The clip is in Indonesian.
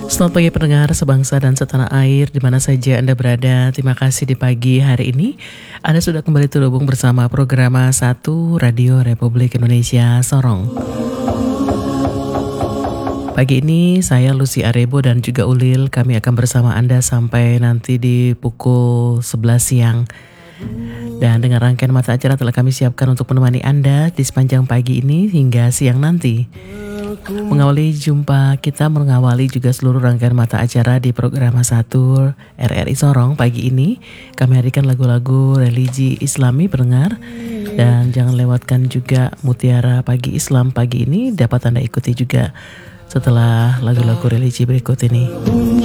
Selamat pagi pendengar sebangsa dan setanah air di mana saja Anda berada. Terima kasih di pagi hari ini Anda sudah kembali terhubung bersama program 1 Radio Republik Indonesia Sorong. Pagi ini saya Lucy Arebo dan juga Ulil, kami akan bersama Anda sampai nanti di pukul 11 siang. Dan dengan rangkaian mata acara telah kami siapkan untuk menemani Anda di sepanjang pagi ini hingga siang nanti. Mengawali jumpa kita, mengawali juga seluruh rangkaian mata acara di program 1 RRI Sorong pagi ini. Kami hadirkan lagu-lagu religi Islami pendengar. Dan jangan lewatkan juga Mutiara Pagi Islam pagi ini, dapat Anda ikuti juga setelah lagu-lagu religi berikut ini.